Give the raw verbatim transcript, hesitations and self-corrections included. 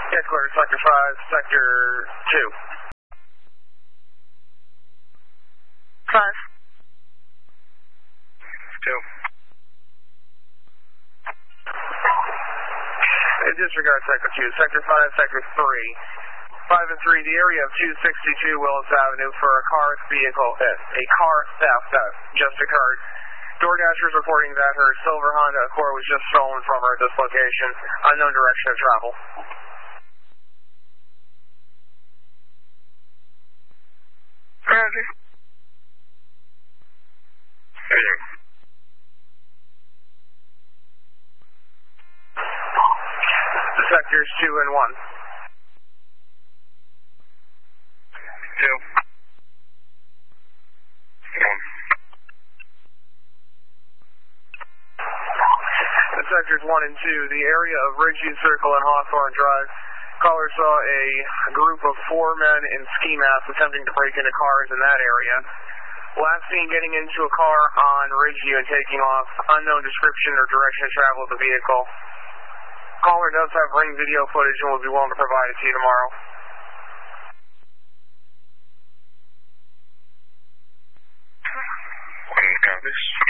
Get clear, Sector five, Sector two. five. two. Disregard Sector two. Sector five, Sector three. five and three, the area of two sixty-two Willis Avenue for a car vehicle, a car theft that just occurred. DoorDashers reporting that her silver Honda Accord was just stolen from her at this location. Unknown direction of travel. Roger. Roger. The sectors two and one. Two. One. The sectors one and two, the area of Ridgeview Circle and Hawthorne Drive. Caller saw a group of four men in ski masks attempting to break into cars in that area. Last seen getting into a car on Ridgeview and taking off. Unknown description or direction of travel of the vehicle. Caller does have ring video footage and will be willing to provide it to you tomorrow. One copies.